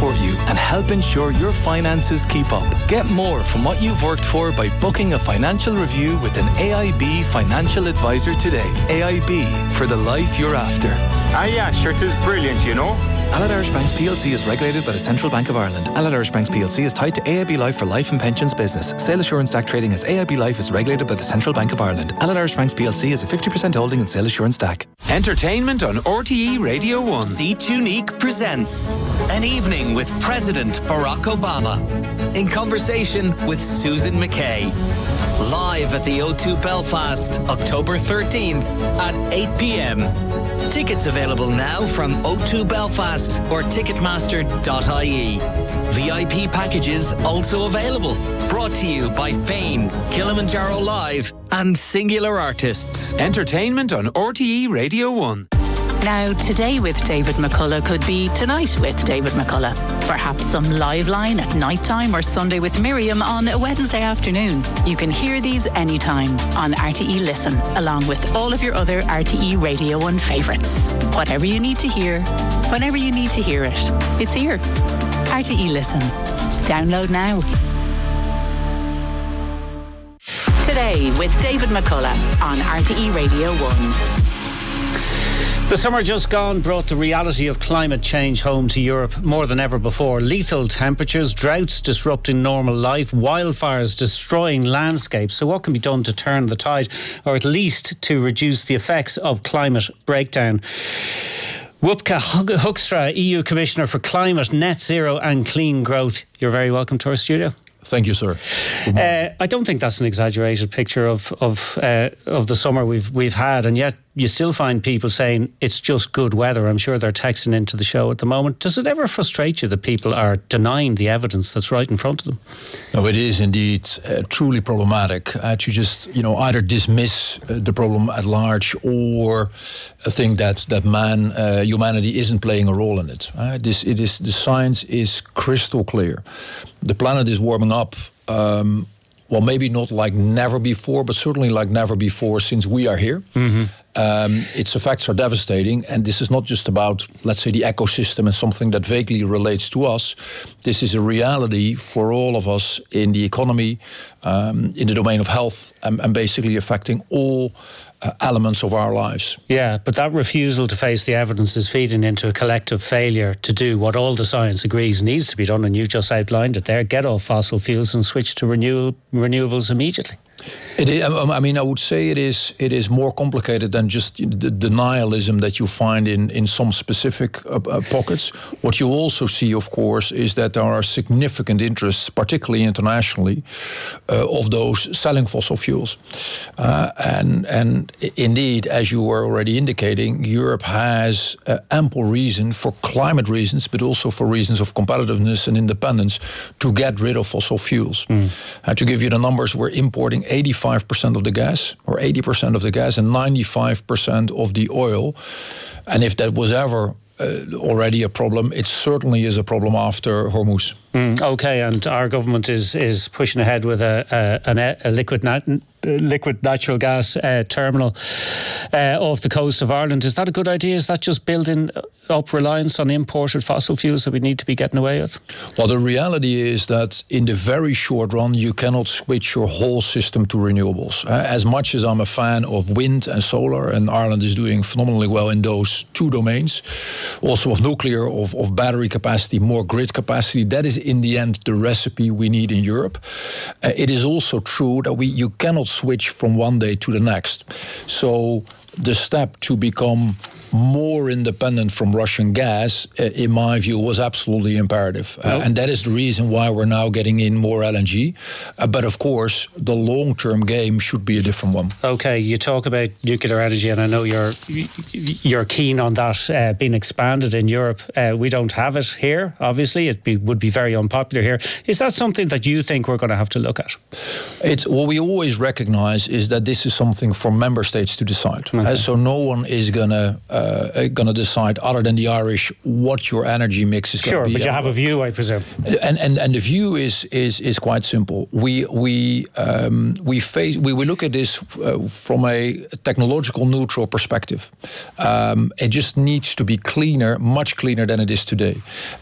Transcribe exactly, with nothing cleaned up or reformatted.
support you and help ensure your finances keep up. Get more from what you've worked for by booking a financial review with an A I B financial advisor today. A I B, for the life you're after. Ah yeah, sure, it is brilliant, you know. Allied Irish Banks P L C is regulated by the Central Bank of Ireland. Allied Irish Banks P L C is tied to A I B Life for life and pensions business. Sale Assurance D A C trading as A I B Life is regulated by the Central Bank of Ireland. Allied Irish Banks P L C is a fifty percent holding in Sale Assurance D A C. Entertainment on R T E Radio one. Seat Unique presents An Evening with President Barack Obama in conversation with Susan McKay. Live at the O two Belfast, October thirteenth at eight p.m. Tickets available now from O two Belfast or ticketmaster dot I E. V I P packages also available. Brought to you by Fane, Kilimanjaro Live and Singular Artists. Entertainment on R T E Radio one. Now, Today with David McCullough could be Tonight with David McCullough. Perhaps some live line at night time or Sunday with Miriam on a Wednesday afternoon. You can hear these anytime on R T E Listen, along with all of your other R T E Radio one favourites. Whatever you need to hear, whenever you need to hear it, it's here. R T E Listen. Download now. Today with David McCullough on R T E Radio one. The summer just gone brought the reality of climate change home to Europe more than ever before. Lethal temperatures, droughts disrupting normal life, wildfires destroying landscapes. So what can be done to turn the tide, or at least to reduce the effects of climate breakdown? Wopke Hoekstra, E U Commissioner for Climate, Net Zero and Clean Growth. You're very welcome to our studio. Thank you, sir. Uh, I don't think that's an exaggerated picture of of uh, of the summer we've we've had, and yet you still find people saying it's just good weather. I'm sure they're texting into the show at the moment. Does it ever frustrate you that people are denying the evidence that's right in front of them? No, it is indeed uh, truly problematic uh, to just, you know, either dismiss uh, the problem at large or uh, think that that man, uh, humanity isn't playing a role in it. Uh, this, it is the science is crystal clear. The planet is warming up. Um, well, maybe not like never before, but certainly like never before since we are here. Mm-hmm. Um, its effects are devastating, and this is not just about, let's say, the ecosystem and something that vaguely relates to us. This is a reality for all of us in the economy, um, in the domain of health, and, and basically affecting all Uh, elements of our lives. Yeah, but that refusal to face the evidence is feeding into a collective failure to do what all the science agrees needs to be done, and you've just outlined it there. Get off fossil fuels and switch to renew- renewables immediately. It is, I mean, I would say it is it is more complicated than just the denialism that you find in, in some specific uh, uh, pockets. What you also see, of course, is that there are significant interests, particularly internationally, uh, of those selling fossil fuels. Uh, and, and indeed, as you were already indicating, Europe has uh, ample reason for climate reasons, but also for reasons of competitiveness and independence to get rid of fossil fuels. Mm. Uh, to give you the numbers, we're importing eighty-five percent of the gas, or eighty percent of the gas, and ninety-five percent of the oil. And if that was ever uh, already a problem, it certainly is a problem after Hormuz. Mm, okay, and our government is is pushing ahead with a a, an, a liquid nat, liquid natural gas uh, terminal uh, off the coast of Ireland. Is that a good idea? Is that just building up reliance on imported fossil fuels that we need to be getting away with? Well, the reality is that in the very short run, you cannot switch your whole system to renewables. Uh, as much as I'm a fan of wind and solar, and Ireland is doing phenomenally well in those two domains, also of nuclear, of, of battery capacity, more grid capacity, that is in the end the recipe we need in Europe. Uh, it is also true that we you cannot switch from one day to the next. So the step to become more independent from Russian gas, uh, in my view, was absolutely imperative. Uh, and that is the reason why we're now getting in more L N G. Uh, but of course, the long-term game should be a different one. Okay, you talk about nuclear energy, and I know you're you're keen on that uh, being expanded in Europe. Uh, we don't have it here, obviously. It be, would be very unpopular here. Is that something that you think we're going to have to look at? It's what we always recognise is that this is something for member states to decide. Okay. Uh, so no one is going to Uh, going to decide, other than the Irish, what your energy mix is going sure, to be. Sure, but you have a view, I presume. And and, and the view is is is quite simple. We we um, we face we, we look at this uh, from a technological neutral perspective. Um, it just needs to be cleaner, much cleaner than it is today.